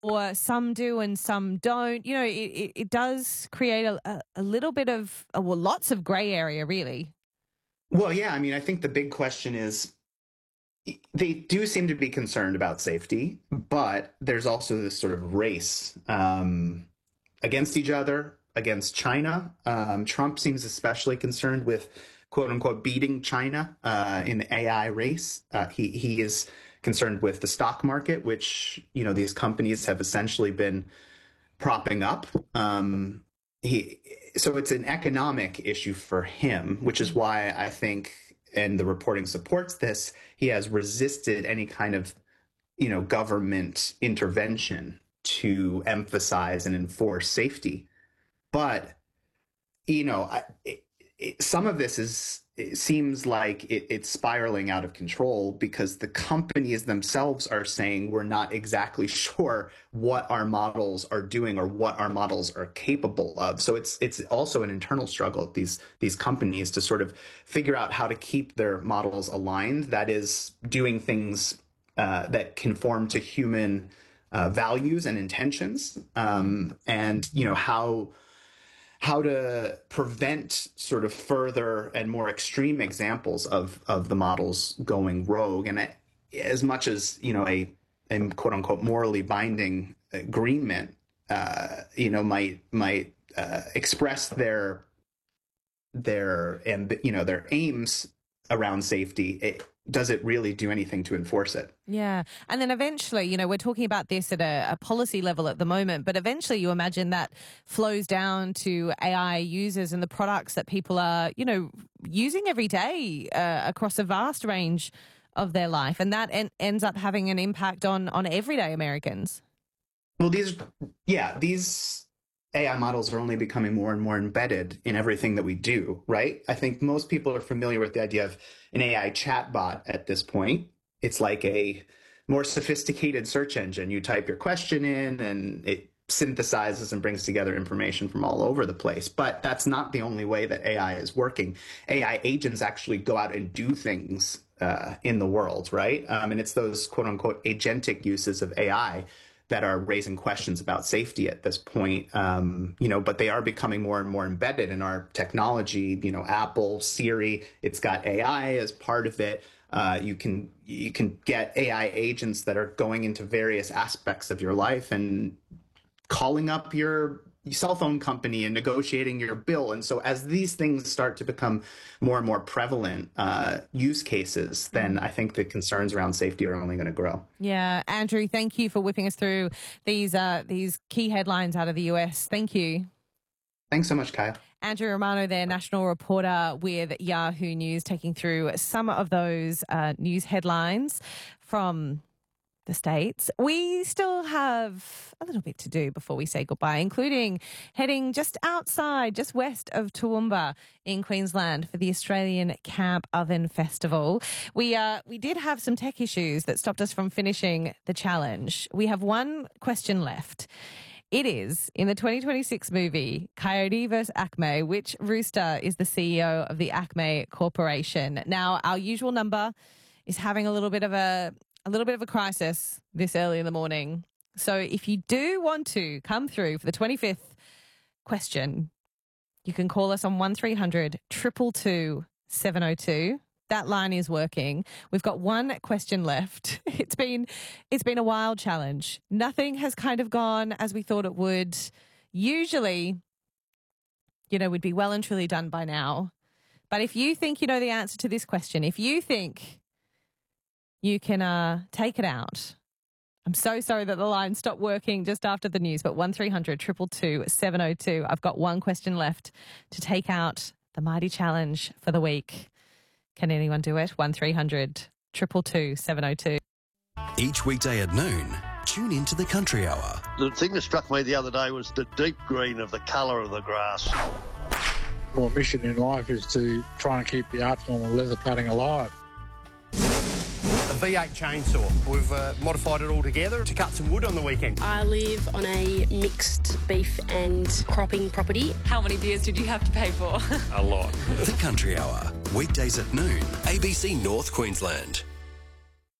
or some do and some don't. You know, it does create a little bit of, well, lots of gray area, really. Well, yeah, I mean, I think the big question is they do seem to be concerned about safety, but there's also this sort of race against each other, against China. Trump seems especially concerned with quote unquote beating China in the AI race. He is concerned with the stock market, which, you know, these companies have essentially been propping up. So it's an economic issue for him, which is why I think, and the reporting supports this, he has resisted any kind of, you know, government intervention to emphasize and enforce safety. But, you know, some of this it seems like it's spiraling out of control because the companies themselves are saying we're not exactly sure what our models are doing or what our models are capable of. So it's also an internal struggle at these companies to sort of figure out how to keep their models aligned. That is, doing things that conform to human values and intentions, and you know how to prevent sort of further and more extreme examples of the models going rogue. And as much as, you know, a quote unquote morally binding agreement, you know, might express their aims around safety, does it really do anything to enforce it? Yeah. And then eventually, you know, we're talking about this at a policy level at the moment, but eventually you imagine that flows down to AI users and the products that people are, you know, using every day across a vast range of their life. And that ends up having an impact on everyday Americans. Well, these AI models are only becoming more and more embedded in everything that we do, right? I think most people are familiar with the idea of an AI chatbot at this point. It's like a more sophisticated search engine. You type your question in and it synthesizes and brings together information from all over the place. But that's not the only way that AI is working. AI agents actually go out and do things in the world, right? And it's those quote unquote agentic uses of AI that are raising questions about safety at this point, you know, but they are becoming more and more embedded in our technology. You know, Apple, Siri, it's got AI as part of it. You can get AI agents that are going into various aspects of your life and calling up your cell phone company and negotiating your bill. And so as these things start to become more and more prevalent use cases, then I think the concerns around safety are only going to grow. Yeah. Andrew, thank you for whipping us through these key headlines out of the US. Thank you. Thanks so much, Kyle. Andrew Romano there, national reporter with Yahoo News, taking through some of those news headlines from the States. We still have a little bit to do before we say goodbye, including heading just outside, just west of Toowoomba in Queensland for the Australian Camp Oven Festival. We did have some tech issues that stopped us from finishing the challenge. We have one question left. It is, in the 2026 movie Coyote vs. Acme, which rooster is the CEO of the Acme Corporation? Now, our usual number is having a little bit of a crisis this early in the morning. So if you do want to come through for the 25th question, you can call us on 1300 222 702. That line is working. We've got one question left. It's been a wild challenge. Nothing has kind of gone as we thought it would. Usually, you know, we'd be well and truly done by now. But if you think you know the answer to this question, if you think you can take it out. I'm so sorry that the line stopped working just after the news, but 1300 222 702. I've got one question left to take out the mighty challenge for the week. Can anyone do it? 1300 222 702. Each weekday at noon, tune into the Country Hour. The thing that struck me the other day was the deep green of the colour of the grass. My mission in life is to try and keep the art form of leather cutting alive. A V8 chainsaw. We've modified it all together to cut some wood on the weekend. I live on a mixed beef and cropping property. How many beers did you have to pay for? A lot. The Country Hour, weekdays at noon, ABC North Queensland.